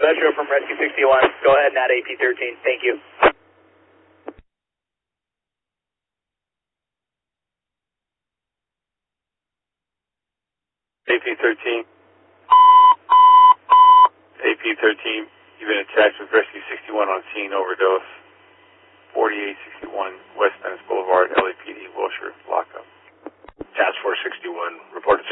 Metro from Rescue 61. Go ahead and add AP13. Thank you. AP13. AP13, you've been attached with Rescue 61 on scene, overdose. 4861 West Venice Boulevard, LAPD, Wilshire, lockup. Task Force 61, report to